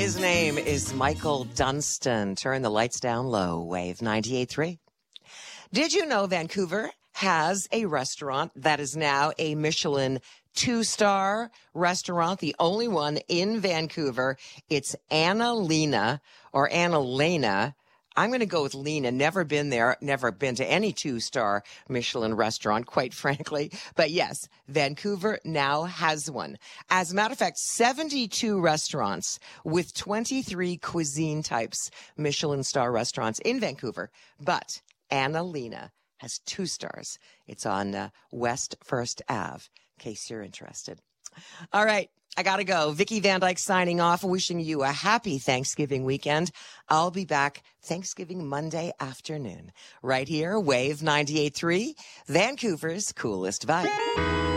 His name is Michael Dunstan. Turn the lights down low, Wave 98.3. Did you know Vancouver has a restaurant that is now a Michelin 2-star restaurant, the only one in Vancouver? It's Anna-Lena or Anna-Lena. I'm going to go with Lena. Never been there, never been to any 2-star Michelin restaurant, quite frankly. But yes, Vancouver now has one. As a matter of fact, 72 restaurants with 23 cuisine types, Michelin star restaurants in Vancouver. But Anna-Lena has 2 stars. It's on West First Ave, in case you're interested. All right. I got to go. Vicky Van Dyke signing off, wishing you a happy Thanksgiving weekend. I'll be back Thanksgiving Monday afternoon, right here, Wave 98.3, Vancouver's coolest vibe.